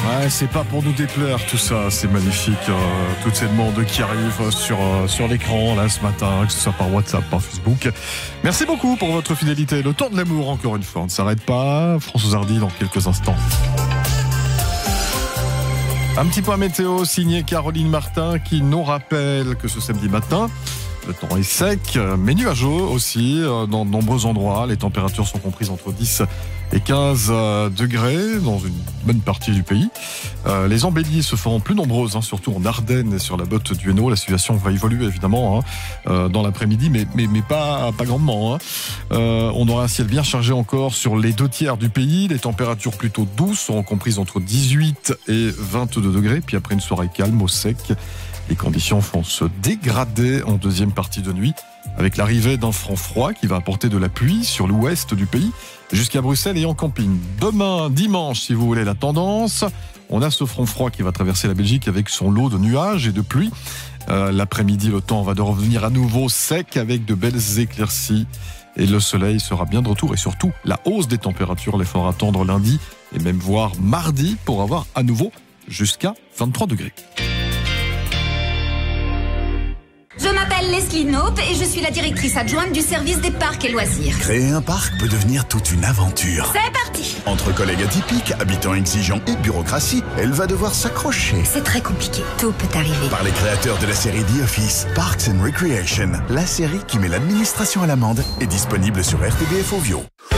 Ouais, c'est pas pour nous déplaire tout ça, c'est magnifique. Toutes ces demandes qui arrivent sur l'écran là ce matin, que ce soit par WhatsApp, par Facebook. Merci beaucoup pour votre fidélité. Le temps de l'amour, encore une fois, on ne s'arrête pas. François Hardy dans quelques instants. Un petit point météo signé Caroline Martin qui nous rappelle que ce samedi matin, le temps est sec, mais nuageux aussi dans de nombreux endroits. Les températures sont comprises entre 10 et 15 degrés dans une bonne partie du pays. Les embellies se feront plus nombreuses, surtout en Ardennes et sur la botte du Hainaut. La situation va évoluer évidemment dans l'après-midi, mais pas grandement. On aura un ciel bien chargé encore sur les 2/3 du pays. Les températures plutôt douces seront comprises entre 18 et 22 degrés. Puis après une soirée calme au sec, les conditions vont se dégrader en deuxième partie de nuit avec l'arrivée d'un front froid qui va apporter de la pluie sur l'ouest du pays jusqu'à Bruxelles et en camping. Demain, dimanche, si vous voulez la tendance, on a ce front froid qui va traverser la Belgique avec son lot de nuages et de pluie. L'après-midi, le temps va de revenir à nouveau sec avec de belles éclaircies et le soleil sera bien de retour et surtout la hausse des températures les fera attendre lundi et même voire mardi pour avoir à nouveau jusqu'à 23 degrés. Je m'appelle Leslie Knope et je suis la directrice adjointe du service des parcs et loisirs. Créer un parc peut devenir toute une aventure. C'est parti! Entre collègues atypiques, habitants exigeants et bureaucratie, elle va devoir s'accrocher. C'est très compliqué, tout peut arriver. Par les créateurs de la série The Office, Parks and Recreation, la série qui met l'administration à l'amende, est disponible sur RTBF Ovio.